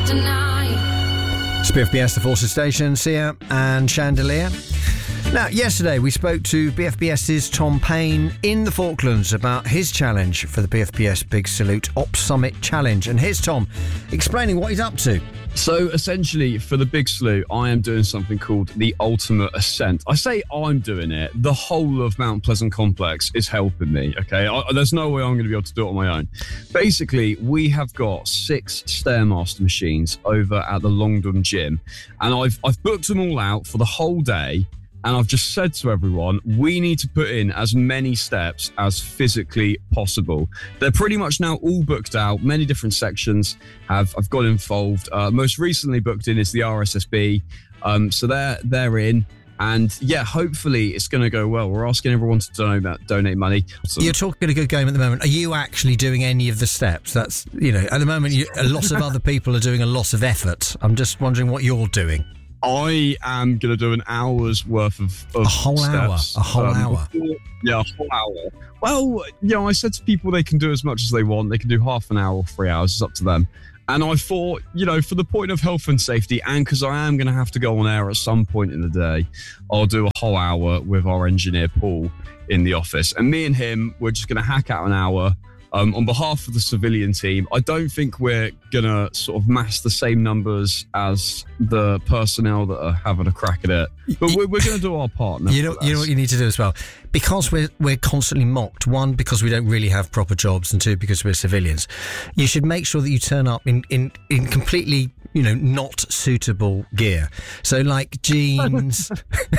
It's BFBS, the Forces Station, Sia and Chandelier. Now, yesterday we spoke to BFBS's Tom Payne in the Falklands about his challenge for the BFBS Big Salute Ops Summit Challenge. And here's Tom explaining what he's up to. So essentially, for the Big Salute, I am doing something called the Ultimate Ascent. I say I'm doing it. The whole of Mount Pleasant Complex is helping me, okay? There's no way I'm going to be able to do it on my own. Basically, we have got 6 Stairmaster machines over at the Longdon Gym, and I've booked them all out for the whole day. And I've just said to everyone, we need to put in as many steps as physically possible. They're pretty much now all booked out. Many different sections have got involved. Most recently booked in is the RSSB. So they're in. And yeah, hopefully it's going to go well. We're asking everyone to donate money. You're talking a good game at the moment. Are you actually doing any of the steps? That's, at the moment, a lot of other people are doing a lot of effort. I'm just wondering what you're doing. I am going to do an hour's worth of a whole steps. Hour? A whole hour? Yeah, a whole hour. Well, I said to people they can do as much as they want. They can do half an hour or 3 hours. It's up to them. And I thought, for the point of health and safety, and because I am going to have to go on air at some point in the day, I'll do a whole hour with our engineer, Paul, in the office. And me and him, we're just going to hack out an hour. On behalf of the civilian team, I don't think we're going to sort of mass the same numbers as the personnel that are having a crack at it. But we're going to do our part. You know what you need to do as well? Because we're constantly mocked. 1, because we don't really have proper jobs, and 2, because we're civilians. You should make sure that you turn up in completely, not suitable gear. So like jeans,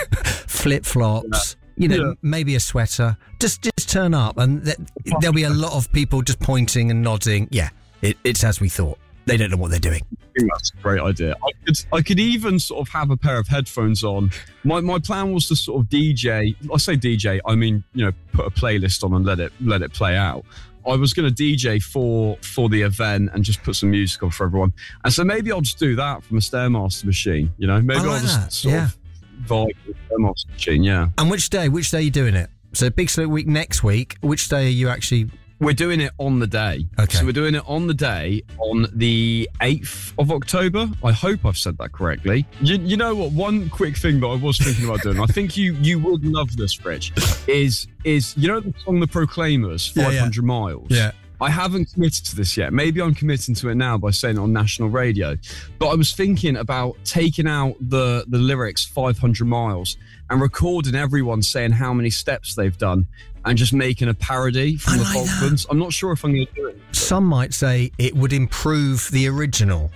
flip-flops... maybe a sweater. Just turn up, and there'll be a lot of people just pointing and nodding. Yeah, it's as we thought. They don't know what they're doing. That's a great idea. I could even sort of have a pair of headphones on. My plan was to sort of DJ. I say DJ, I mean put a playlist on and let it play out. I was going to DJ for the event and just put some music on for everyone. And so maybe I'll just do that from a Stairmaster machine. Maybe I'll just sort of vibe with Stairmaster machine. Yeah. And which day are you doing it? So Big Salute Week next week. Which day are you actually? We're doing it on the day. Okay. So we're doing it on the day on the 8th of October. I hope I've said that correctly. You know what? One quick thing that I was thinking about doing, I think you would love this, Rich, is the song The Proclaimers, 500 Miles? Yeah. I haven't committed to this yet. Maybe I'm committing to it now by saying it on national radio. But I was thinking about taking out the lyrics 500 miles and recording everyone saying how many steps they've done and just making a parody from the Falklands. I'm not sure if I'm going to do it. Some might say it would improve the original.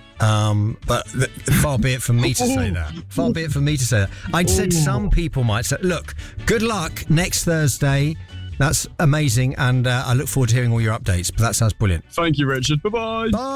But far be it from me to say that. Far be it from me to say that. I'd said some people might say, look, good luck next Thursday. That's amazing, and I look forward to hearing all your updates. But that sounds brilliant. Thank you, Richard. Bye-bye. Bye.